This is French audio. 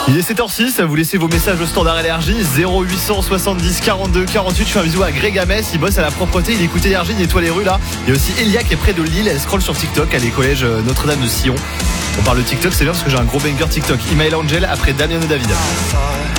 Il est 7h06, vous laissez vos messages au standard énergie 0800 70 42 48. Je fais un bisou à Greg Hamès, il bosse à la propreté, il écoute énergie, il nettoie les rues là. Il y a aussi Elia qui est près de Lille, elle scrolle sur TikTok, elle est collège Notre-Dame de Sion. On parle de TikTok, c'est bien parce que j'ai un gros banger TikTok. Email Angel après Damien et David.